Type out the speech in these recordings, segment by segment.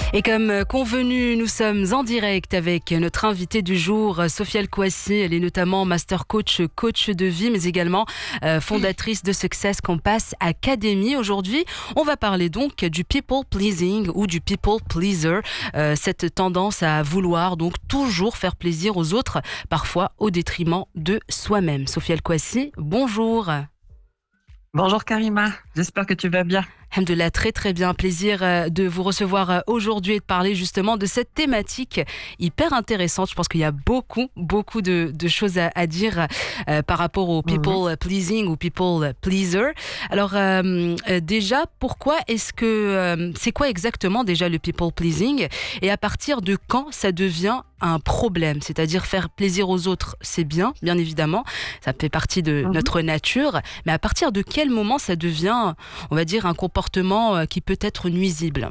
Et comme convenu, nous sommes en direct avec notre invitée du jour, Sophia El Kouassi. Elle est notamment master coach, coach de vie, mais également fondatrice de Success Compass Academy. Aujourd'hui, on va parler donc du people pleasing ou du people pleaser, cette tendance à vouloir donc toujours faire plaisir aux autres, parfois au détriment de soi-même. Sophia El Kouassi, bonjour. Bonjour Karima, j'espère que tu vas bien. Alhamdoulilah, très très bien. Plaisir de vous recevoir aujourd'hui et de parler justement de cette thématique hyper intéressante. Je pense qu'il y a beaucoup de choses à dire par rapport au people pleasing ou people pleaser. Alors déjà, pourquoi est-ce que c'est quoi exactement déjà le people pleasing et à partir de quand ça devient un problème? C'est-à-dire faire plaisir aux autres, c'est bien évidemment, ça fait partie de notre nature, mais à partir de quel moment ça devient, on va dire, un comportement qui peut être nuisible?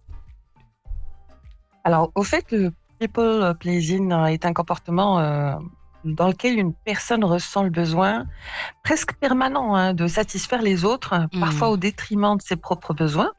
Alors, au fait, le people pleasing est un comportement dans lequel une personne ressent le besoin presque permanent de satisfaire les autres, parfois au détriment de ses propres besoins.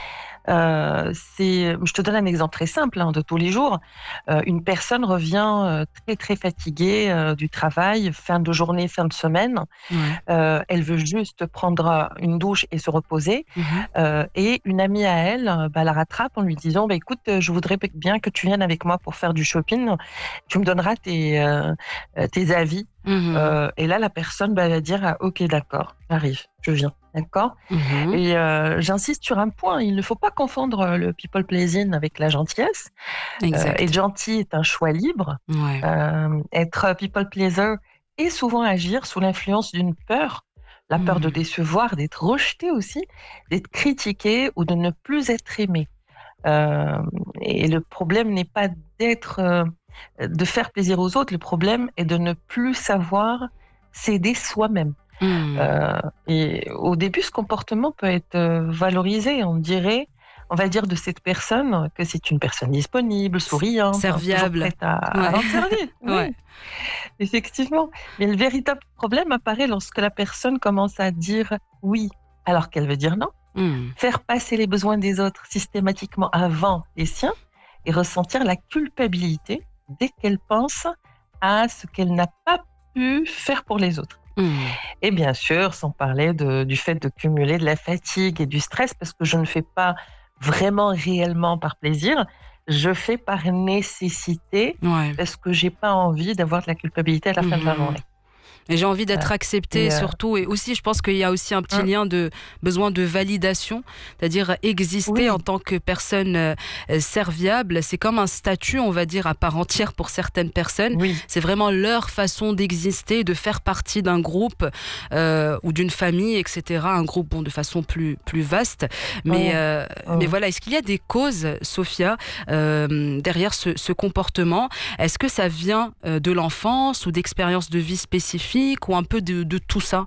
Je te donne un exemple très simple de tous les jours. Une personne revient très très fatiguée du travail, fin de journée, fin de semaine. Elle veut juste prendre une douche et se reposer. Et une amie à elle la rattrape en lui disant écoute, je voudrais bien que tu viennes avec moi pour faire du shopping. Tu me donneras tes avis. Et là, la personne va dire ok, d'accord, j'arrive, je viens. D'accord. Et j'insiste sur un point, il ne faut pas confondre le people pleasing avec la gentillesse. Être gentil est un choix libre. Être people pleaser et souvent agir sous l'influence d'une peur, la peur de décevoir, d'être rejeté aussi, d'être critiqué ou de ne plus être aimé. Et le problème n'est pas de faire plaisir aux autres, le problème est de ne plus savoir s'aider soi-même. Et au début, ce comportement peut être valorisé. On va dire de cette personne que c'est une personne disponible, souriante, serviable, prête à rendre service. Oui, effectivement. Mais le véritable problème apparaît lorsque la personne commence à dire oui alors qu'elle veut dire non, faire passer les besoins des autres systématiquement avant les siens et ressentir la culpabilité dès qu'elle pense à ce qu'elle n'a pas pu faire pour les autres. Et bien sûr, sans parler du fait de cumuler de la fatigue et du stress, parce que je ne fais pas vraiment réellement par plaisir, je fais par nécessité, parce que j'ai pas envie d'avoir de la culpabilité à la fin de la journée. Et j'ai envie d'être acceptée surtout, et aussi je pense qu'il y a aussi un petit lien de besoin de validation, c'est-à-dire exister en tant que personne serviable, c'est comme un statut, on va dire, à part entière pour certaines personnes. C'est vraiment leur façon d'exister, de faire partie d'un groupe ou d'une famille, etc. Un groupe de façon plus vaste. Mais voilà, est-ce qu'il y a des causes, Sophia, derrière ce comportement? Est-ce que ça vient de l'enfance ou d'expériences de vie spécifiques ou un peu de tout ça?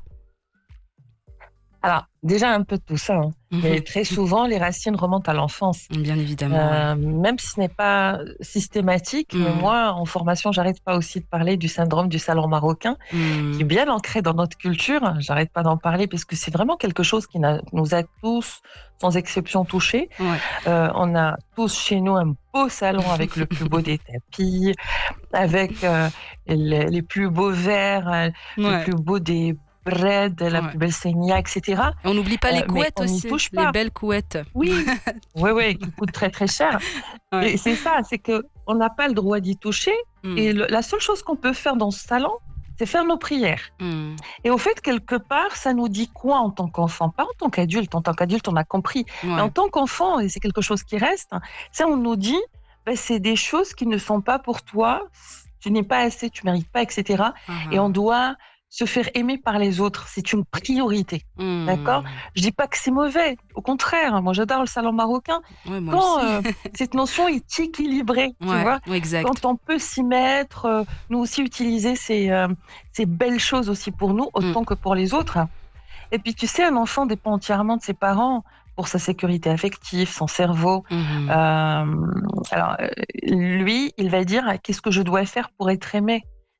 Alors, déjà un peu de tout ça. Mais très souvent, les racines remontent à l'enfance. Bien évidemment. Même si ce n'est pas systématique, mais moi, en formation, j'arrête pas aussi de parler du syndrome du salon marocain, qui est bien ancré dans notre culture. J'arrête pas d'en parler parce que c'est vraiment quelque chose qui nous a tous, sans exception, touchés. On a tous chez nous un beau salon avec le plus beau des tapis, avec les plus beaux verres, le plus beau des bread, la plus belle seigna, etc. Et on n'oublie pas les couettes aussi, les belles couettes. Oui, qui coûtent très très cher. Et c'est ça, c'est qu'on n'a pas le droit d'y toucher. Et la seule chose qu'on peut faire dans ce salon, c'est faire nos prières. Et au fait, quelque part, ça nous dit quoi en tant qu'enfant? Pas en tant qu'adulte. En tant qu'adulte, on a compris. Mais en tant qu'enfant, et c'est quelque chose qui reste, ça, on nous dit, c'est des choses qui ne sont pas pour toi, tu n'es pas assez, tu mérites pas, etc. Et on doit se faire aimer par les autres, c'est une priorité. D'accord? Je dis pas que c'est mauvais, au contraire, moi j'adore le salon marocain. Quand cette notion est équilibrée, tu vois, quand on peut s'y mettre, nous aussi utiliser ces belles choses aussi pour nous, autant que pour les autres. Et puis tu sais, un enfant dépend entièrement de ses parents pour sa sécurité affective, son cerveau. Alors lui, il va dire qu'est-ce que je dois faire pour être aimé?